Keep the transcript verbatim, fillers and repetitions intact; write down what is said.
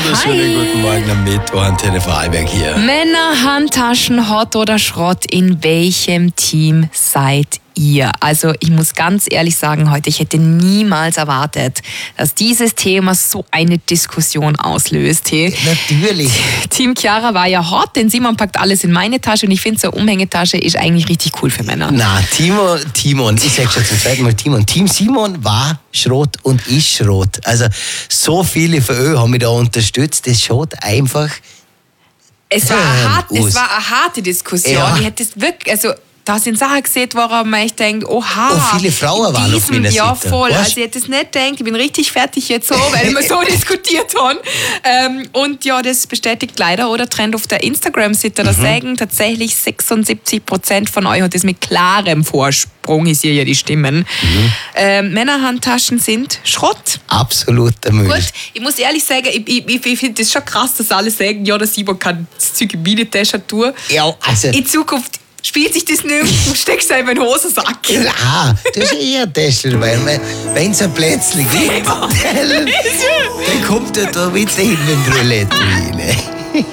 wunderschönen guten Morgen am Mittwoch, Antenne Vorarlberg hier. Männer, Handtaschen, Hot oder Schrott, in welchem Team seid ihr? Also ich muss ganz ehrlich sagen, heute, ich hätte niemals erwartet, dass dieses Thema so eine Diskussion auslöst. Hey. Natürlich. Team Chiara war ja hot, denn Simon packt alles in meine Tasche und ich finde, so eine Umhängetasche ist eigentlich richtig cool für Männer. Na, Timo, Timon, ich sag schon zum zweiten Mal Timon. Team Simon war Schrott und ist Schrott. Also so viele von euch haben mich da unterstützt, das schaut einfach Es war, ähm, eine hart, aus. es war eine harte Diskussion. Ja. Ich hätte es wirklich, also da sind Sachen gesehen, woran man echt denkt, oha. Oh, viele Frauen waren auf meiner Ja, Seite. voll. Weißt? Also ich hätte es nicht gedacht, ich bin richtig fertig jetzt so, weil wir so diskutiert haben. Ähm, und ja, das bestätigt leider oder Trend auf der Instagram-Seite. Da sagen tatsächlich sechsundsiebzig Prozent von euch, und das mit klarem Vorsprung, ich sehe ja die Stimmen. Mhm. Ähm, Männerhandtaschen sind Schrott. Absoluter Müll. Gut, ich muss ehrlich sagen, ich, ich, ich finde das schon krass, dass alle sagen, ja, der Simon kann das Zeug in meine Tasche tun. Ja, also In Zukunft spielt sich das nicht, du steckst einfach in den Hosensack. klar, das ist eher Täschel, weil wenn es ein Plätzchen gibt, dann, dann kommt er da mit hin mit dem Roulette rein.